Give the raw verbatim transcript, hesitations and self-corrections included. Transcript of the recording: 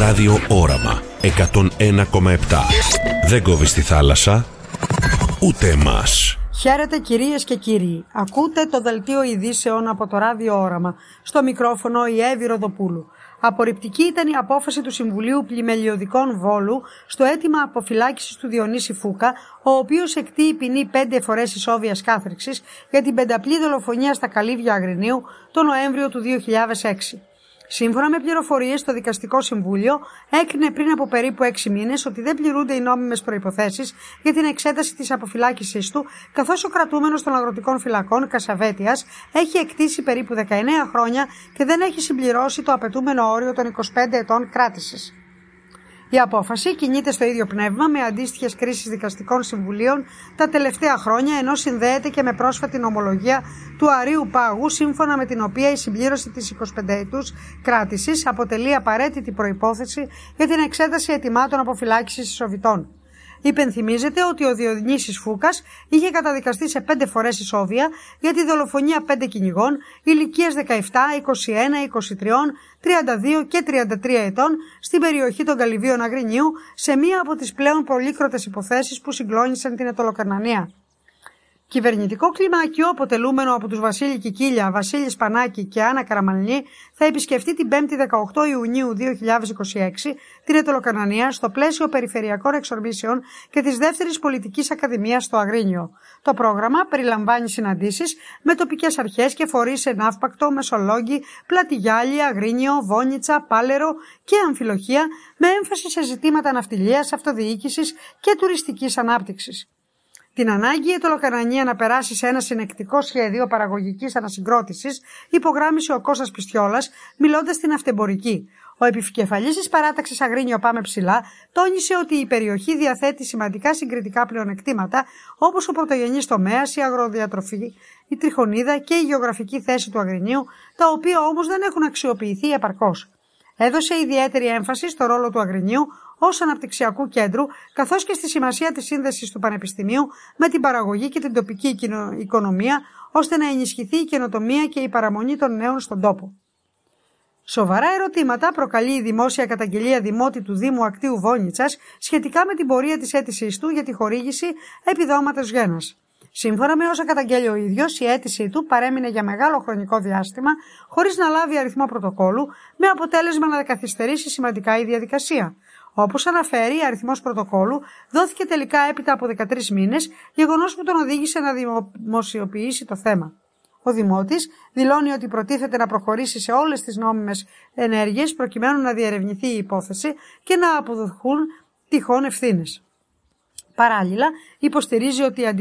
Ράδιο Όραμα εκατόν ένα κόμμα επτά. Δεν κόβεις τη θάλασσα, ούτε εμάς. Χαίρετε κυρίες και κύριοι. Ακούτε το δελτίο ειδήσεων από το Ράδιο Όραμα. Στο μικρόφωνο η Εύη Ροδοπούλου. Απορριπτική ήταν η απόφαση του Συμβουλίου Πλημελιωδικών Βόλου στο αίτημα αποφυλάκησης του Διονύση Φούκα, ο οποίος εκτείει ποινή πέντε φορές ισόβιας κάθριξης για την πενταπλή δολοφονία στα Καλύβια Αγρινίου το Νοέμβριο του δύο χιλιάδες έξι. Σύμφωνα με πληροφορίες, το Δικαστικό Συμβούλιο έκρινε πριν από περίπου έξι μήνες ότι δεν πληρούνται οι νόμιμες προϋποθέσεις για την εξέταση της αποφυλάκησής του, καθώς ο κρατούμενος των αγροτικών φυλακών Κασαβέτιας έχει εκτίσει περίπου δεκαεννέα χρόνια και δεν έχει συμπληρώσει το απαιτούμενο όριο των είκοσι πέντε ετών κράτησης. Η απόφαση κινείται στο ίδιο πνεύμα με αντίστοιχες κρίσεις δικαστικών συμβουλίων τα τελευταία χρόνια, ενώ συνδέεται και με πρόσφατη νομολογία του Αρείου Πάγου, σύμφωνα με την οποία η συμπλήρωση της εικοσιπενταετούς κράτησης αποτελεί απαραίτητη προϋπόθεση για την εξέταση αιτημάτων αποφυλάκησης ισοβητών. Υπενθυμίζεται ότι ο Διονύσης Φούκας είχε καταδικαστεί σε πέντε φορές ισόβια για τη δολοφονία πέντε κυνηγών ηλικίας δεκαεπτά, είκοσι ένα, είκοσι τρία, τριάντα δύο και τριάντα τρία ετών στην περιοχή των Καλυβίων Αγρινίου, σε μία από τις πλέον πολύκροτες υποθέσεις που συγκλώνησαν την Αιτωλοκαρνανία. Κυβερνητικό κλιμάκιο, αποτελούμενο από τους Βασίλη Κικίλια, Βασίλη Σπανάκη και Άννα Καραμανλή, θα επισκεφτεί την πέμπτη δεκαοκτώ Ιουνίου δύο χιλιάδες είκοσι έξι την Αιτωλοκαρνανία στο πλαίσιο περιφερειακών εξορμήσεων και της δεύτερης πολιτικής ακαδημίας στο Αγρίνιο. Το πρόγραμμα περιλαμβάνει συναντήσεις με τοπικές αρχές και φορείς σε Ναύπακτο, Μεσολόγγι, Πλατιγιάλη, Αγρίνιο, Βόνιτσα, Πάλερο και Αμφιλοχία, με έμφαση σε ζητήματα ναυτιλίας, αυτοδιοίκησης και τουριστικής ανάπτυξης. Την ανάγκη η Αιτωλοκαρνανία να περάσει σε ένα συνεκτικό σχέδιο παραγωγικής ανασυγκρότησης υπογράμμισε ο Κώστας Πιστιόλας, μιλώντας στην Αυτεμπορική. Ο επικεφαλής της παράταξης Αγρίνιο Πάμε Ψηλά τόνισε ότι η περιοχή διαθέτει σημαντικά συγκριτικά πλεονεκτήματα, όπως ο πρωτογενής τομέας, η αγροδιατροφή, η τριχονίδα και η γεωγραφική θέση του Αγρινίου, τα οποία όμως δεν έχουν αξιοποιηθεί επαρκώς. Έδωσε ιδιαίτερη έμφαση στο ρόλο του Αγρινίου ως αναπτυξιακού κέντρου, καθώς και στη σημασία της σύνδεσης του Πανεπιστημίου με την παραγωγή και την τοπική οικονομία, ώστε να ενισχυθεί η καινοτομία και η παραμονή των νέων στον τόπο. Σοβαρά ερωτήματα προκαλεί η δημόσια καταγγελία δημότη του Δήμου Ακτίου Βόνιτσας σχετικά με την πορεία της αίτησής του για τη χορήγηση επιδόματος γένας. Σύμφωνα με όσα καταγγέλει ο ίδιος, η αίτησή του παρέμεινε για μεγάλο χρονικό διάστημα χωρίς να λάβει αριθμό πρωτοκόλου, με αποτέλεσμα να καθυστερήσει σημαντικά η διαδικασία. Όπως αναφέρει, αριθμός πρωτοκόλου δόθηκε τελικά έπειτα από δεκατρείς μήνες, γεγονός που τον οδήγησε να δημοσιοποιήσει το θέμα. Ο Δημότης δηλώνει ότι προτίθεται να προχωρήσει σε όλες τις νόμιμες ενέργειες προκειμένου να διερευνηθεί η υπόθεση και να αποδοθούν τυχόν ευθύνες. Παράλληλα, υποστηρίζει ότι